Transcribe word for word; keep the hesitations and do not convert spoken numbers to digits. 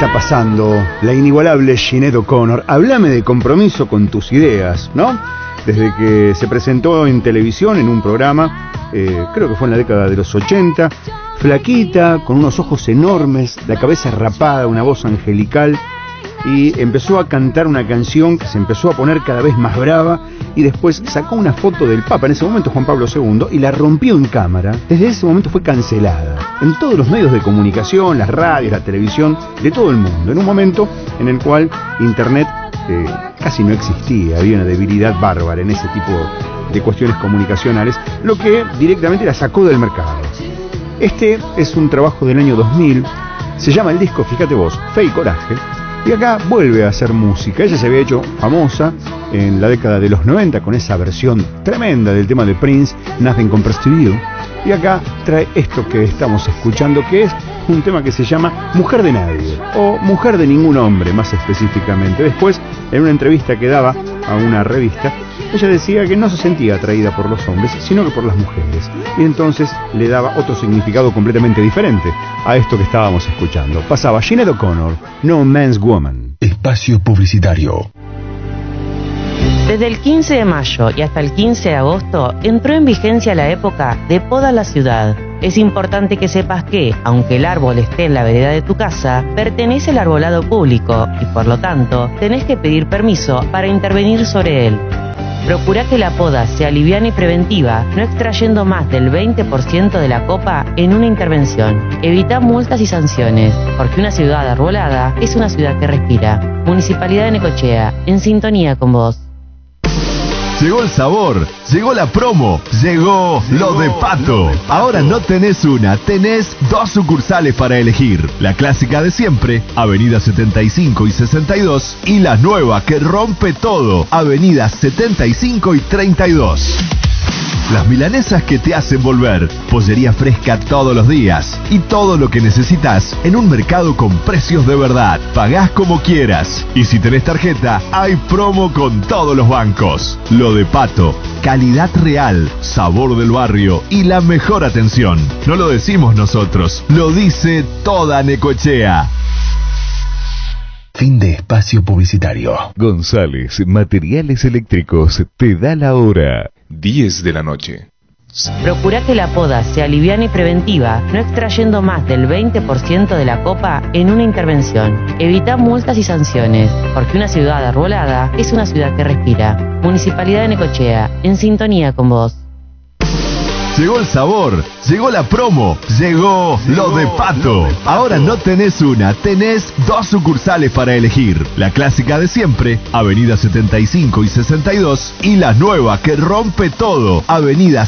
está pasando? La inigualable Sinéad O'Connor. Háblame de compromiso con tus ideas, ¿no? Desde que se presentó en televisión en un programa, eh, creo que fue en la década de los ochenta, flaquita, con unos ojos enormes, la cabeza rapada, una voz angelical, y empezó a cantar una canción que se empezó a poner cada vez más brava, y después sacó una foto del Papa, en ese momento Juan Pablo segundo, y la rompió en cámara. Desde ese momento fue cancelada en todos los medios de comunicación, las radios, la televisión, de todo el mundo, en un momento en el cual Internet eh, casi no existía, había una debilidad bárbara en ese tipo de cuestiones comunicacionales, lo que directamente la sacó del mercado. Este es un trabajo del año dos mil, se llama el disco, fíjate vos, Fe y Coraje, y acá vuelve a hacer música. Ella se había hecho famosa en la década de los noventa con esa versión tremenda del tema de Prince, Nothing Compares to You, y acá trae esto que estamos escuchando, que es un tema que se llama Mujer de Nadie, o Mujer de Ningún Hombre más específicamente. Después, en una entrevista que daba a una revista, ella decía que no se sentía atraída por los hombres, sino que por las mujeres, y entonces le daba otro significado completamente diferente a esto que estábamos escuchando. Pasaba Sinéad O'Connor, No Man's Woman. Espacio publicitario. Desde el quince de mayo y hasta el quince de agosto entró en vigencia la época de poda la ciudad. Es importante que sepas que, aunque el árbol esté en la vereda de tu casa, pertenece al arbolado público y por lo tanto tenés que pedir permiso para intervenir sobre él. Procura que la poda sea liviana y preventiva, no extrayendo más del veinte por ciento de la copa en una intervención. Evita multas y sanciones, porque una ciudad arbolada es una ciudad que respira. Municipalidad de Necochea, en sintonía con vos. Llegó el sabor, llegó la promo, llegó lo de Pato. Ahora no tenés una, tenés dos sucursales para elegir. La clásica de siempre, Avenida setenta y cinco y sesenta y dos, y la nueva que rompe todo, Avenida setenta y cinco y treinta y dos. Las milanesas que te hacen volver, pollería fresca todos los días y todo lo que necesitas en un mercado con precios de verdad. Pagás como quieras y si tenés tarjeta, hay promo con todos los bancos. Lo de Pato, calidad real, sabor del barrio y la mejor atención. No lo decimos nosotros, lo dice toda Necochea. Fin de espacio publicitario. González Materiales Eléctricos te da la hora. diez de la noche. Procura que la poda sea liviana y preventiva, no extrayendo más del veinte por ciento de la copa en una intervención. Evita multas y sanciones, porque una ciudad arbolada es una ciudad que respira. Municipalidad de Necochea, en sintonía con vos. Llegó el sabor, llegó la promo, llegó lo de Pato. Ahora no tenés una, tenés dos sucursales para elegir. La clásica de siempre, Avenida setenta y cinco y sesenta y dos, y la nueva que rompe todo, Avenida